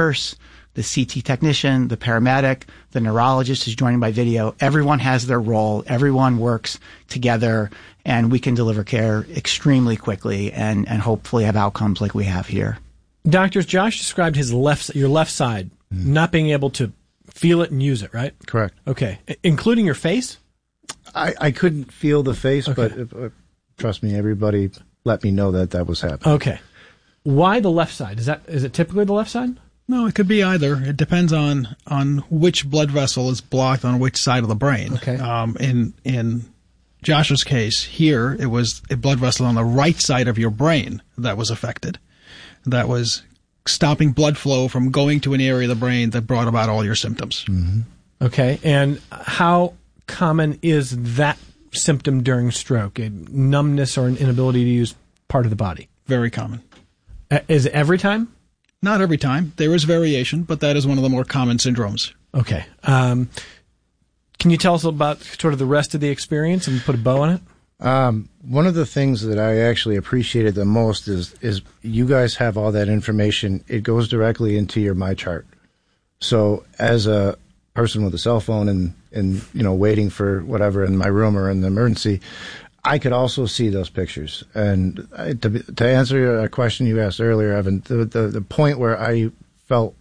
nurse, the CT technician, the paramedic, the neurologist who's joining by video. Everyone has their role. Everyone works together, and we can deliver care extremely quickly and hopefully have outcomes like we have here. Doctors, Josh described your left side not being able to feel it and use it, right? Correct. Okay. Including your face? I couldn't feel the face, Okay. but trust me, everybody let me know that was happening. Okay. Why the left side? Is it typically the left side? No, it could be either. It depends on which blood vessel is blocked on which side of the brain. Okay. In Josh's case, here it was a blood vessel on the right side of your brain that was affected. That was stopping blood flow from going to an area of the brain that brought about all your symptoms. Mm-hmm. Okay. And how common is that symptom during stroke? A numbness or an inability to use part of the body? Very common. Is it every time? Not every time. There is variation, but that is one of the more common syndromes. Okay. Can you tell us about sort of the rest of the experience and put a bow on it? One of the things that I actually appreciated the most is you guys have all that information. It goes directly into your MyChart. So as a person with a cell phone and waiting for whatever in my room or in the emergency, I could also see those pictures. And to answer a question you asked earlier, Evan, the point where I felt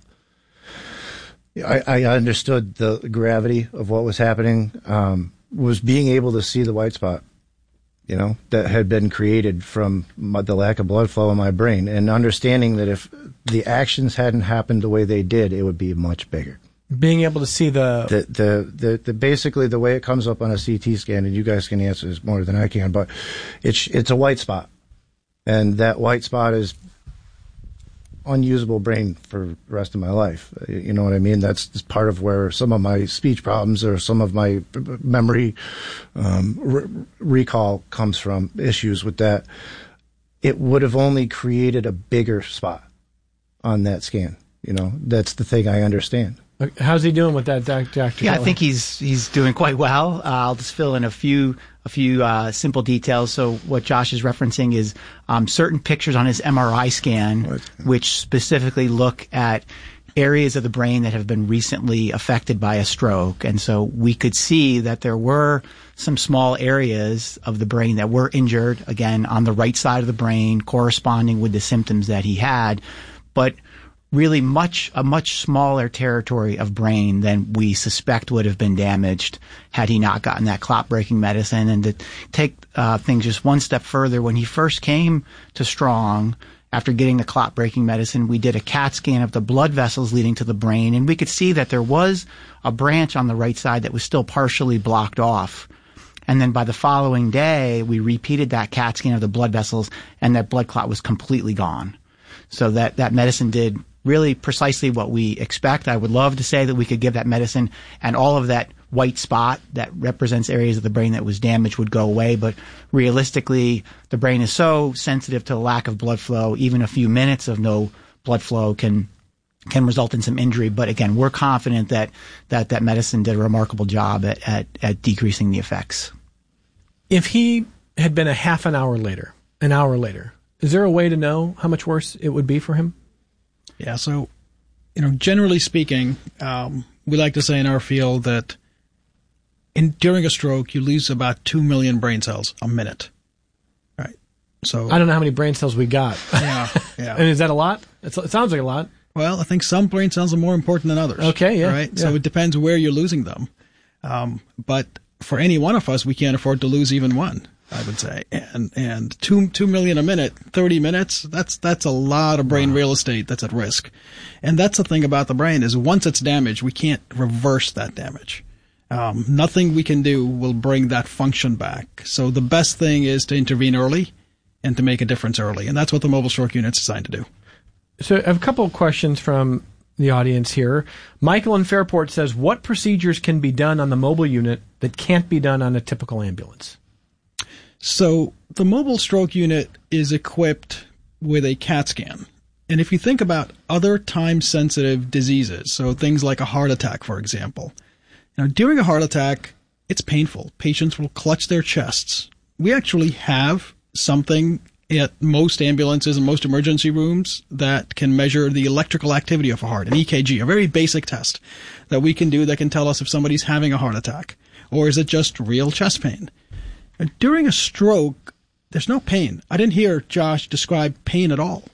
I understood the gravity of what was happening was being able to see the white spot, that had been created from the lack of blood flow in my brain, and understanding that if the actions hadn't happened the way they did, it would be much bigger. Being able to see the basically the way it comes up on a CT scan, and you guys can answer this more than I can, but it's a white spot, and that white spot is unusable brain for the rest of my life. You know what I mean? That's part of where some of my speech problems or some of my memory recall comes from, issues with that. It would have only created a bigger spot on that scan. That's the thing I understand. How's he doing with that, Dr. Yeah, I think he's doing quite well. I'll just fill in a few simple details. So what Josh is referencing is certain pictures on his MRI scan, which specifically look at areas of the brain that have been recently affected by a stroke. And so we could see that there were some small areas of the brain that were injured, again, on the right side of the brain, corresponding with the symptoms that he had. But really a much smaller territory of brain than we suspect would have been damaged had he not gotten that clot-breaking medicine. And to take things just one step further, when he first came to Strong, after getting the clot-breaking medicine, we did a CAT scan of the blood vessels leading to the brain, and we could see that there was a branch on the right side that was still partially blocked off. And then by the following day, we repeated that CAT scan of the blood vessels, and that blood clot was completely gone. So that medicine did really precisely what we expect. I would love to say that we could give that medicine and all of that white spot that represents areas of the brain that was damaged would go away. But realistically, the brain is so sensitive to the lack of blood flow, even a few minutes of no blood flow can result in some injury. But again, we're confident that medicine did a remarkable job at decreasing the effects. If he had been an hour later, is there a way to know how much worse it would be for him? Yeah, so, generally speaking, we like to say in our field that during a stroke, you lose about 2 million brain cells a minute. Right. So I don't know how many brain cells we got. Yeah. And is that a lot? It sounds like a lot. Well, I think some brain cells are more important than others. Okay, yeah. Right? Yeah. So it depends where you're losing them. But for any one of us, we can't afford to lose even one, I would say. And 2 million a minute, 30 minutes, that's a lot of brain real estate that's at risk. And that's the thing about the brain is once it's damaged, we can't reverse that damage. Nothing we can do will bring that function back. So the best thing is to intervene early and to make a difference early. And that's what the mobile stroke unit's designed to do. So I have a couple of questions from the audience here. Michael in Fairport says, what procedures can be done on the mobile unit that can't be done on a typical ambulance? So the mobile stroke unit is equipped with a CAT scan. And if you think about other time-sensitive diseases, so things like a heart attack, for example, during a heart attack, it's painful. Patients will clutch their chests. We actually have something at most ambulances and most emergency rooms that can measure the electrical activity of a heart, an EKG, a very basic test that we can do that can tell us if somebody's having a heart attack, or is it just real chest pain. During a stroke, there's no pain. I didn't hear Josh describe pain at all.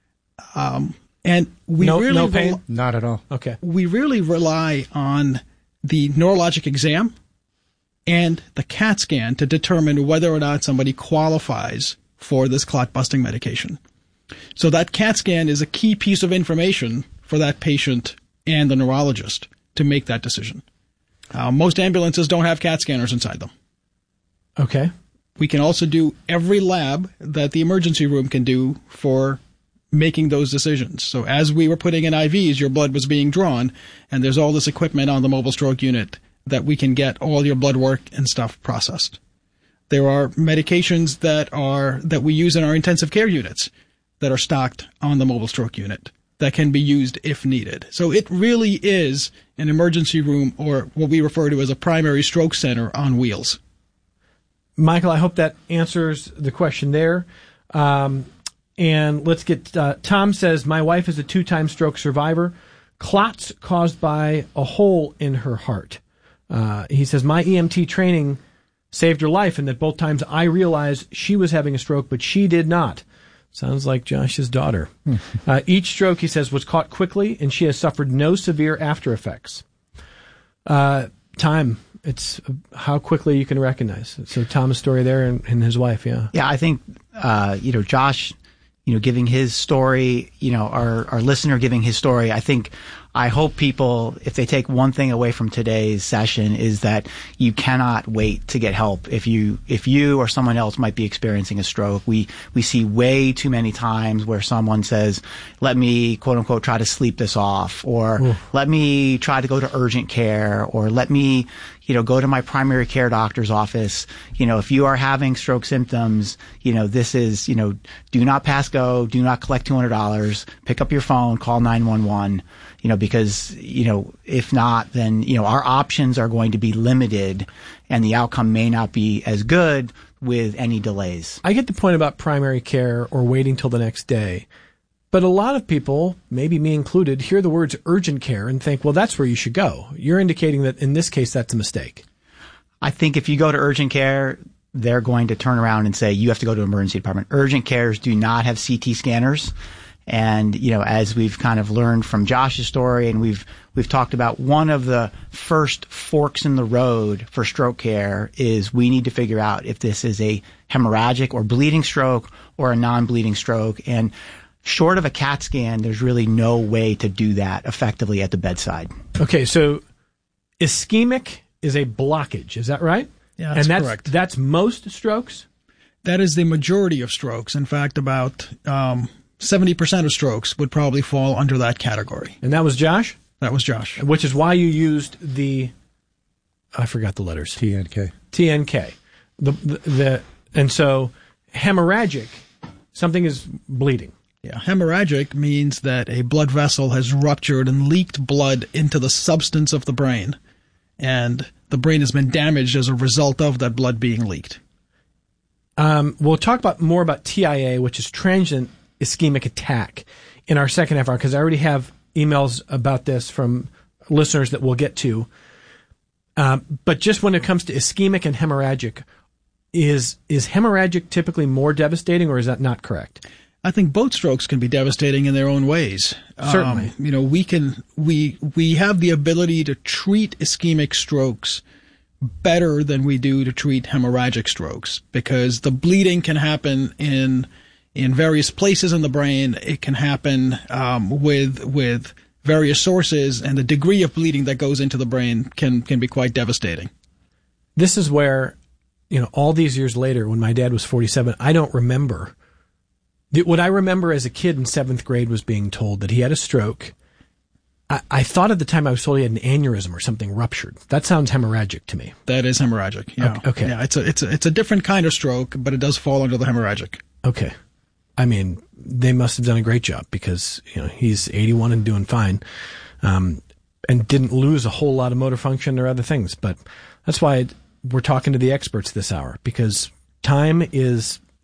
And we no pain? Not at all. Okay. We really rely on the neurologic exam and the CAT scan to determine whether or not somebody qualifies for this clot-busting medication. So that CAT scan is a key piece of information for that patient and the neurologist to make that decision. Most ambulances don't have CAT scanners inside them. Okay. We can also do every lab that the emergency room can do for making those decisions. So as we were putting in IVs, your blood was being drawn, and there's all this equipment on the mobile stroke unit that we can get all your blood work and stuff processed. There are medications that we use in our intensive care units that are stocked on the mobile stroke unit that can be used if needed. So it really is an emergency room, or what we refer to as a primary stroke center on wheels. Michael, I hope that answers the question there. And let's get, Tom says, my wife is a 2-time stroke survivor. Clots caused by a hole in her heart. He says, my EMT training saved her life, and that both times I realized she was having a stroke, but she did not. Sounds like Josh's daughter. Each stroke, he says, was caught quickly, and she has suffered no severe after effects. Time. It's how quickly you can recognize. So Tom's story there and his wife, yeah. Yeah, I think, Josh, giving his story, our listener giving his story, I hope people, if they take one thing away from today's session, is that you cannot wait to get help. If you or someone else might be experiencing a stroke, we see way too many times where someone says, let me, quote unquote, try to sleep this off, or let me try to go to urgent care, or let me, go to my primary care doctor's office. If you are having stroke symptoms, this is, do not pass go, do not collect $200, pick up your phone, call 911. Because, if not, then, our options are going to be limited and the outcome may not be as good with any delays. I get the point about primary care or waiting till the next day. But a lot of people, maybe me included, hear the words urgent care and think, well, that's where you should go. You're indicating that in this case, that's a mistake. I think if you go to urgent care, they're going to turn around and say, you have to go to emergency department. Urgent cares do not have CT scanners. And, as we've kind of learned from Josh's story, and we've talked about, one of the first forks in the road for stroke care is we need to figure out if this is a hemorrhagic or bleeding stroke or a non-bleeding stroke. And short of a CAT scan, there's really no way to do that effectively at the bedside. Okay, so ischemic is a blockage, is that right? Yeah, that's correct. That's most strokes? That is the majority of strokes. In fact, about 70% of strokes would probably fall under that category. And that was Josh? That was Josh. Which is why you used I forgot the letters. TNK. And so hemorrhagic, something is bleeding. Yeah, hemorrhagic means that a blood vessel has ruptured and leaked blood into the substance of the brain, and the brain has been damaged as a result of that blood being leaked. We'll talk more about TIA, which is transient ischemic attack, in our second half hour, because I already have emails about this from listeners that we'll get to. But just when it comes to ischemic and hemorrhagic, is hemorrhagic typically more devastating, or is that not correct? I think both strokes can be devastating in their own ways. Certainly. We have the ability to treat ischemic strokes better than we do to treat hemorrhagic strokes, because the bleeding can happen in various places in the brain. It can happen with various sources, and the degree of bleeding that goes into the brain can be quite devastating. This is where, all these years later, when my dad was 47, I don't remember. What I remember as a kid in 7th grade was being told that he had a stroke. I thought at the time I was told he had an aneurysm or something ruptured. That sounds hemorrhagic to me. That is hemorrhagic. Yeah. Okay. Yeah, it's a different kind of stroke, but it does fall under the hemorrhagic. Okay. I mean, they must have done a great job, because he's 81 and doing fine, and didn't lose a whole lot of motor function or other things. But that's why we're talking to the experts this hour, because time is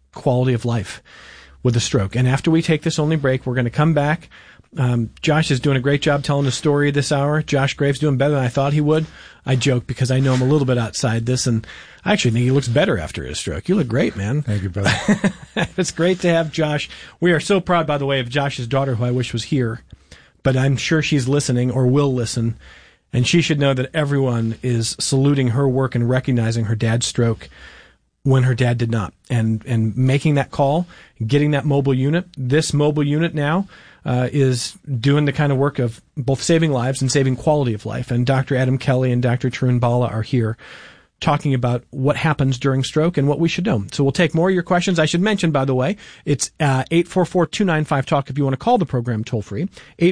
quality of life with a stroke. And after we take this only break, we're going to come back. Josh is doing a great job telling the story this hour. Josh Graves doing better than I thought he would. I joke because I know him a little bit outside this, and I actually think he looks better after his stroke. You look great, man. Thank you, brother. It's great to have Josh. We are so proud, by the way, of Josh's daughter, who I wish was here, but I'm sure she's listening or will listen, and she should know that everyone is saluting her work and recognizing her dad's stroke when her dad did not, and making that call, getting that mobile unit. This mobile unit now is doing the kind of work of both saving lives and saving quality of life. And Dr. Adam Kelly and Dr. Tarun Bala are here talking about what happens during stroke and what we should know. So we'll take more of your questions. I should mention, by the way, it's 844-295-TALK if you want to call the program toll-free,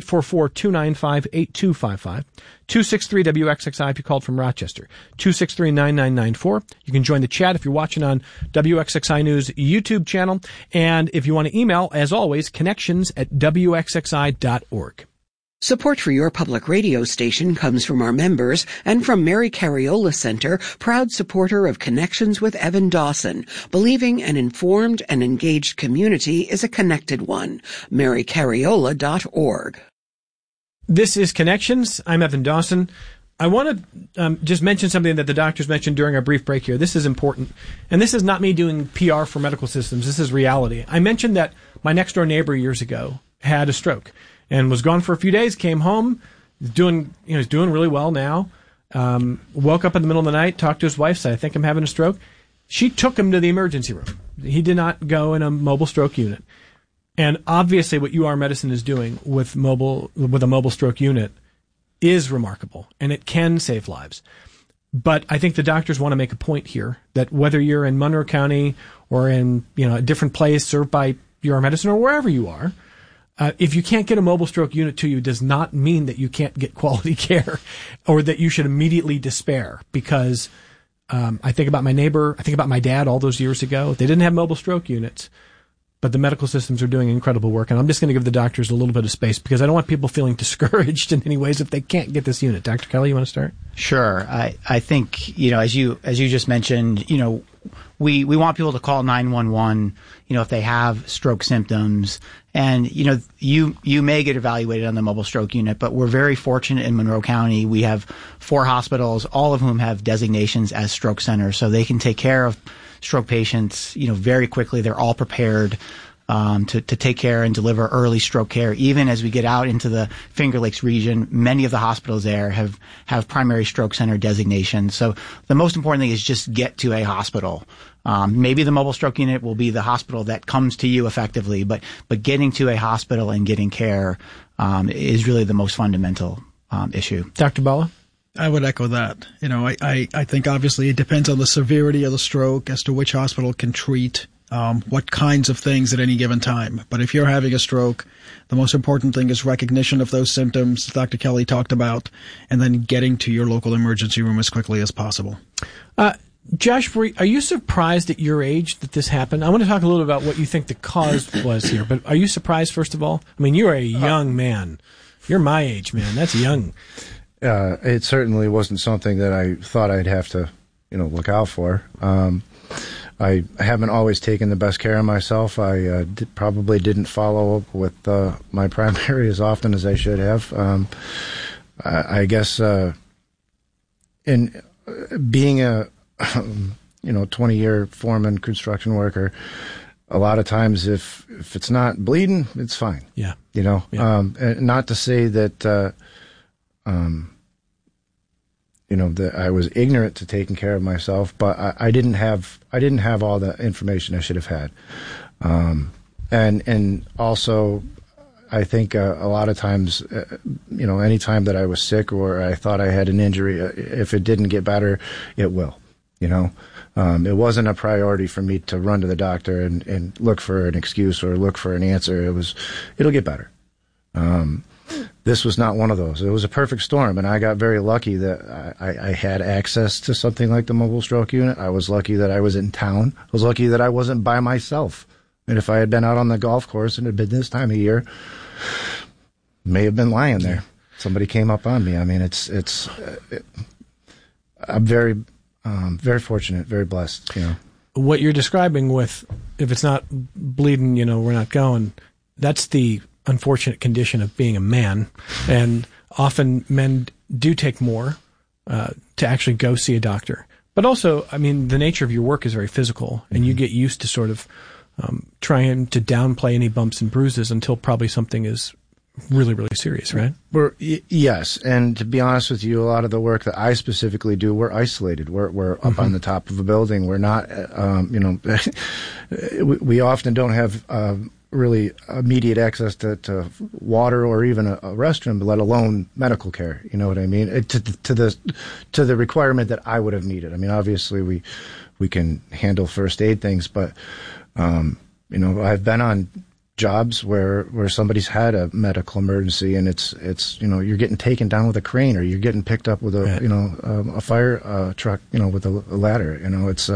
844-295-8255, 263-WXXI if you called from Rochester, 263-9994. You can join the chat if you're watching on WXXI News YouTube channel. And if you want to email, as always, connections@WXXI.org. Support for your public radio station comes from our members and from Mary Cariola Center, proud supporter of Connections with Evan Dawson, believing an informed and engaged community is a connected one. MaryCariola.org. This is Connections. I'm Evan Dawson. I want to just mention something that the doctors mentioned during our brief break here. This is important. And this is not me doing PR for medical systems. This is reality. I mentioned that my next-door neighbor years ago had a stroke and was gone for a few days, came home, he's doing really well now, woke up in the middle of the night, talked to his wife, said, I think I'm having a stroke. She took him to the emergency room. He did not go in a mobile stroke unit. And obviously what UR Medicine is doing with a mobile stroke unit is remarkable, and it can save lives. But I think the doctors want to make a point here that whether you're in Monroe County or in a different place served by UR Medicine or wherever you are, if you can't get a mobile stroke unit to you does not mean that you can't get quality care or that you should immediately despair, because I think about my neighbor, I think about my dad all those years ago. They didn't have mobile stroke units, but the medical systems are doing incredible work. And I'm just going to give the doctors a little bit of space because I don't want people feeling discouraged in any ways if they can't get this unit. Dr. Kelly, you want to start? Sure. I think, as you just mentioned, we want people to call 911, if they have stroke symptoms. And, you may get evaluated on the mobile stroke unit, but we're very fortunate in Monroe County. We have 4 hospitals, all of whom have designations as stroke centers, so they can take care of stroke patients, very quickly. They're all prepared to take care and deliver early stroke care. Even as we get out into the Finger Lakes region, many of the hospitals there have primary stroke center designations. So the most important thing is just get to a hospital. Maybe the mobile stroke unit will be the hospital that comes to you effectively, but getting to a hospital and getting care is really the most fundamental issue. Dr. Bala? I would echo that. I think obviously it depends on the severity of the stroke as to which hospital can treat what kinds of things at any given time. But if you're having a stroke, the most important thing is recognition of those symptoms Dr. Kelly talked about, and then getting to your local emergency room as quickly as possible. Josh, are you surprised at your age that this happened? I want to talk a little about what you think the cause was here, but are you surprised, first of all? I mean, you're a young man. You're my age, man. That's young. It certainly wasn't something that I thought I'd have to, look out for. I haven't always taken the best care of myself. I probably didn't follow up with my primary as often as I should have. I guess in being a 20-year foreman construction worker, a lot of times if it's not bleeding, it's fine. Yeah. Not to say that that I was ignorant to taking care of myself, but I didn't have all the information I should have had. And also I think a lot of times, any time that I was sick or I thought I had an injury, if it didn't get better, it will. It wasn't a priority for me to run to the doctor and look for an excuse or look for an answer. It'll get better. This was not one of those. It was a perfect storm, and I got very lucky that I had access to something like the mobile stroke unit. I was lucky that I was in town. I was lucky that I wasn't by myself. And if I had been out on the golf course and it had been this time of year, may have been lying there. Somebody came up on me. I mean, I'm very fortunate, very blessed. what you're describing with, if it's not bleeding, we're not going, that's the unfortunate condition of being a man. And often men do take more to actually go see a doctor. But also, I mean, the nature of your work is very physical, and you get used to sort of trying to downplay any bumps and bruises until probably something is really, really serious, right? Yes, and to be honest with you, a lot of the work that I specifically do, we're isolated. We're up on the top of a building. We're not, we often don't have really immediate access to water or even a restroom, let alone medical care. You know what I mean? To the requirement that I would have needed. I mean, obviously we can handle first aid things, but I've been on jobs where somebody's had a medical emergency, and it's you're getting taken down with a crane, or you're getting picked up with a fire truck, with a ladder. It's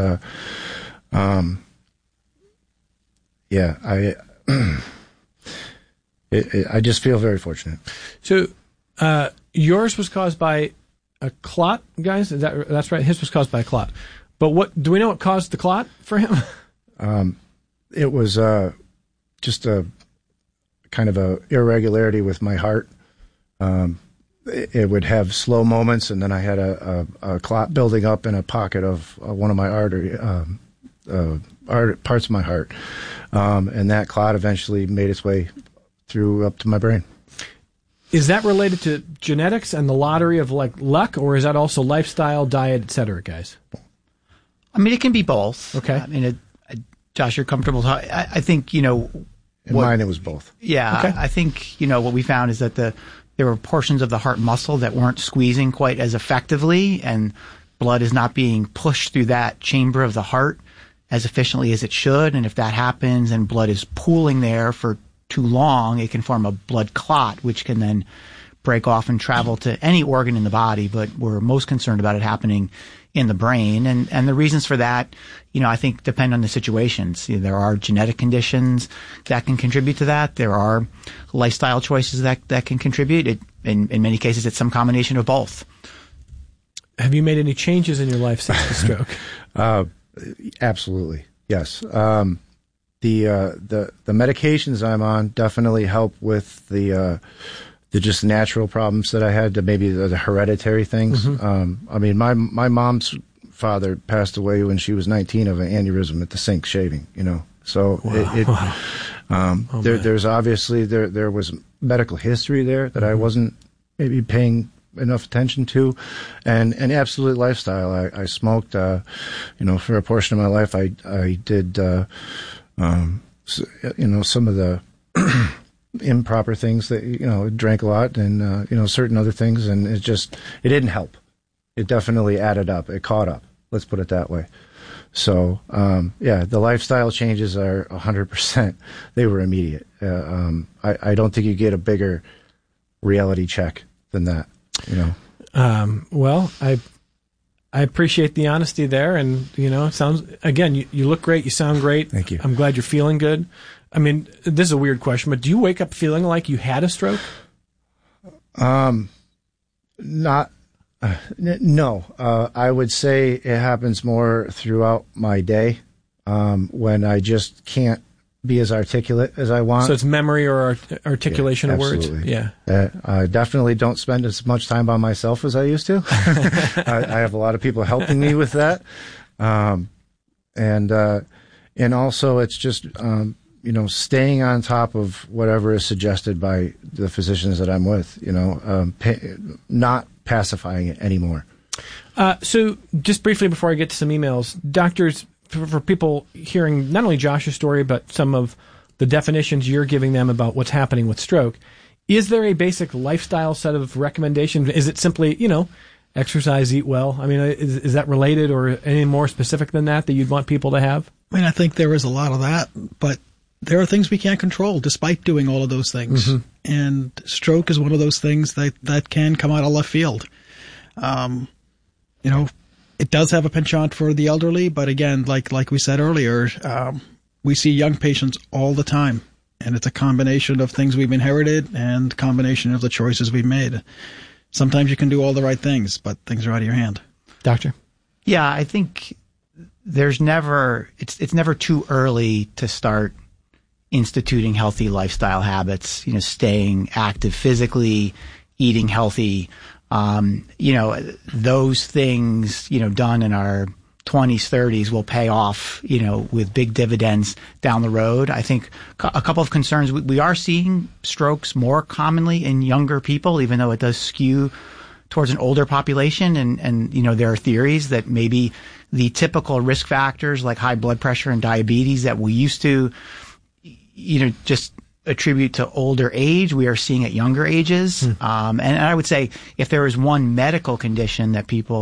I just feel very fortunate. So yours was caused by a clot, guys? That's right? His was caused by a clot. But what do we know what caused the clot for him? It was just a kind of a irregularity with my heart. It would have slow moments, and then I had a clot building up in a pocket of one of my parts of my heart. And that clot eventually made its way through up to my brain. Is that related to genetics and the lottery of luck, or is that also lifestyle, diet, et cetera, guys? I mean, it can be both. Okay. I mean, Josh, you're comfortable. I think, In mine, it was both. Yeah. Okay. I think, what we found is that there were portions of the heart muscle that weren't squeezing quite as effectively, and blood is not being pushed through that chamber of the heart as efficiently as it should. And if that happens and blood is pooling there for too long, it can form a blood clot, which can then break off and travel to any organ in the body. But we're most concerned about it happening in the brain. And the reasons for that, I think depend on the situations. There are genetic conditions that can contribute to that. There are lifestyle choices that can contribute. In many cases, it's some combination of both. Have you made any changes in your life since the stroke? Absolutely. Yes. The medications I'm on definitely help with the just natural problems that I had, maybe the hereditary things. Mm-hmm. I mean, my mom's father passed away when she was 19 of an aneurysm at the sink shaving, So Wow. there's obviously there was medical history there that I wasn't maybe paying enough attention to, and absolute lifestyle. I smoked, for a portion of my life. I did, some of the improper things that, drank a lot and, certain other things. And it didn't help. It definitely added up. It caught up. Let's put it that way. So, the lifestyle changes are 100%. They were immediate. I don't think you get a bigger reality check than that. Well, I appreciate the honesty there, and it sounds, again, you look great, you sound great. Thank you. I'm glad you're feeling good. I mean, this is a weird question, but do you wake up feeling like you had a stroke? No. I would say it happens more throughout my day, when I just can't be as articulate as I want. So it's memory or articulation of words? Absolutely. Yeah. I definitely don't spend as much time by myself as I used to. I have a lot of people helping me with that. And also it's just, staying on top of whatever is suggested by the physicians that I'm with, not pacifying it anymore. So just briefly before I get to some emails, doctors, for people hearing not only Josh's story, but some of the definitions you're giving them about what's happening with stroke, is there a basic lifestyle set of recommendations? Is it simply, exercise, eat well? I mean, is that related, or any more specific than that you'd want people to have? I mean, I think there is a lot of that, but there are things we can't control despite doing all of those things. Mm-hmm. And stroke is one of those things that can come out of left field. It does have a penchant for the elderly, but again, like we said earlier, we see young patients all the time, and it's a combination of things we've inherited and combination of the choices we've made. Sometimes you can do all the right things, but things are out of your hand. Doctor? Yeah, I think it's never too early to start instituting healthy lifestyle habits, staying active physically, eating healthy, those things, done in our 20s, 30s will pay off, with big dividends down the road. I think a couple of concerns. We are seeing strokes more commonly in younger people, even though it does skew towards an older population. And there are theories that maybe the typical risk factors like high blood pressure and diabetes that we used to, just attribute to older age, we are seeing at younger ages. And I would say if there is one medical condition that people